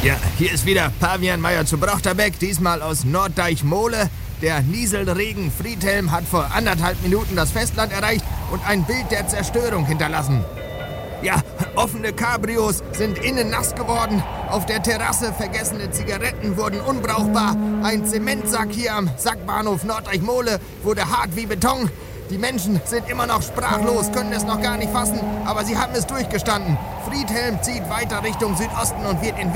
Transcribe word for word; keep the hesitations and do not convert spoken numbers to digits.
Ja, hier ist wieder Pavian Meier zu Brochterbeck, diesmal aus Norddeich-Mohle. Der Nieselregen Friedhelm hat vor anderthalb Minuten das Festland erreicht und ein Bild der Zerstörung hinterlassen. Ja, offene Cabrios sind innen nass geworden. Auf der Terrasse vergessene Zigaretten wurden unbrauchbar. Ein Zementsack hier am Sackbahnhof Norddeich-Mohle wurde hart wie Beton. Die Menschen sind immer noch sprachlos, können es noch gar nicht fassen, aber sie haben es durchgestanden. Friedhelm zieht weiter Richtung Südosten und wird in